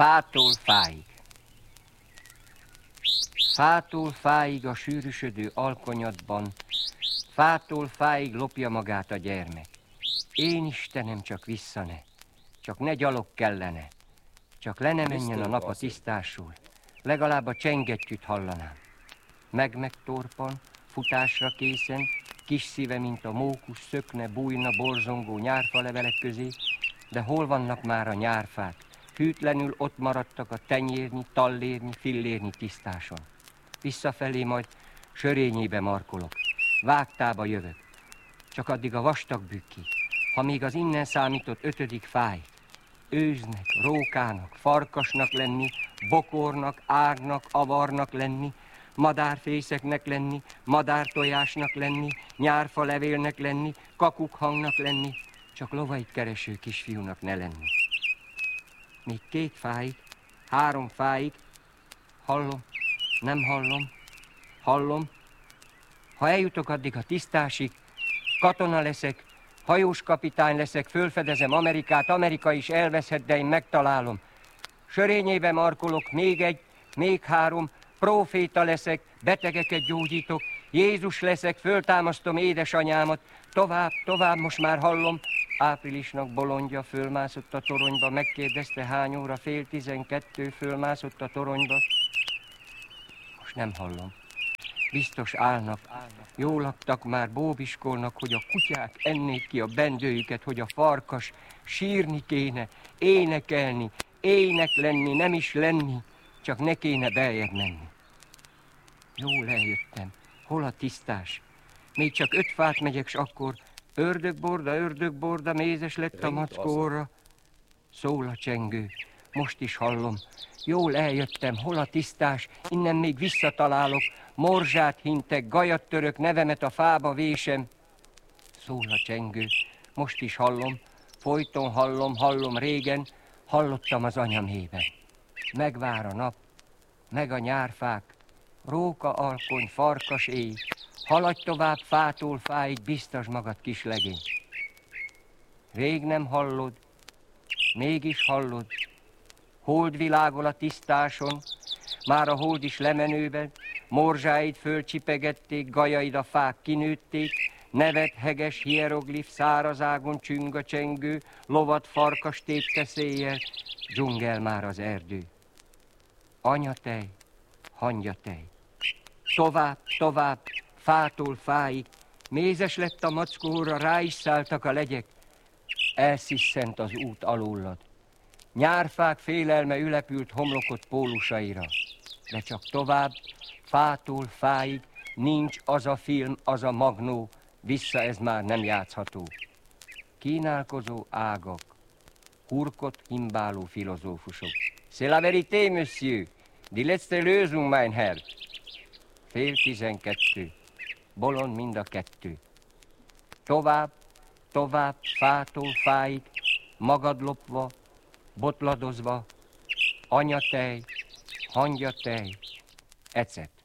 Fától fáig. Fától fáig a sűrűsödő alkonyatban, fától fáig lopja magát a gyermek. Én Istenem, csak vissza ne, csak ne gyalog kellene, csak le ne menjen a nap a tisztásul, legalább a csengettyűt hallanám. Megtorpan, futásra készen, kis szíve, mint a mókus, szökne, bújna, borzongó nyárfalevelek közé, de hol vannak már a nyárfák? Hűtlenül ott maradtak a tenyérnyi, tallérnyi, fillérnyi tisztáson. Visszafelé majd sörényébe markolok, vágtába jövök. Csak addig a vastag bükkig, ha még az innen számított 5. fáj, őznek, rókának, farkasnak lenni, bokornak, ágnak, avarnak lenni, madárfészeknek lenni, madártojásnak lenni, nyárfa levélnek lenni, kakukhangnak lenni, csak lovait kereső kisfiúnak ne lenni. Még 2 fáig, 3 fáig, hallom, nem hallom, hallom. Ha eljutok addig a tisztásig, katona leszek, hajós kapitány leszek, fölfedezem Amerikát, Amerika is elveszhet, de én megtalálom. Sörényébe markolok, még 1, még 3, próféta leszek, betegeket gyógyítok, Jézus leszek, föltámasztom édesanyámat, tovább, most már hallom. Áprilisnak bolondja fölmászott a toronyba, megkérdezte hány óra, 11:30, fölmászott a toronyba. Most nem hallom. Biztos állnak, jól laktak már, bóbiskolnak, hogy a kutyák ennék ki a bendőjüket, hogy a farkas sírni kéne, énekelni, ének lenni, nem is lenni, csak ne kéne beljebb menni. Jól eljöttem, hol a tisztás? Még csak 5 fát megyek, s akkor ördögborda, mézes lett a mackóra. Szól a csengő, most is hallom. Jól eljöttem, hol a tisztás? Innen még visszatalálok. Morzsát hintek, gajat török, nevemet a fába vésem. Szól a csengő, most is hallom. Folyton hallom régen, hallottam az anyamében. Megvár a nap, meg a nyárfák, róka alkony, farkas éj. Haladj tovább fától fáig, biztos magad kis legény. Rég nem hallod, mégis hallod, hold világol a tisztáson, már a hold is lemenőben, morzsáid fölcsipegették, gajaid a fák kinőtték, nevet heges hieroglif, szárazágon csüng a csengő, lovat farkas tépte széjjel, dzsungel már az erdő. Anyatej, hangyatej, tovább, fától fáig, mézes lett a mackóra, rá is szálltak a legyek, elsziszent az út alólad. Nyárfák félelme ülepült homlokot pólusaira, de csak tovább, fától fáig, nincs az a film, az a magnó, vissza ez már nem játszható. Kínálkozó ágak, hurkot himbáló filozófusok. C'est la vérité, monsieur, die letzte Lösung, mein Herr. 11:30, bolond mind a 2. Tovább, fától fáig, magad lopva, botladozva, anyatej, hangyatej, ecet.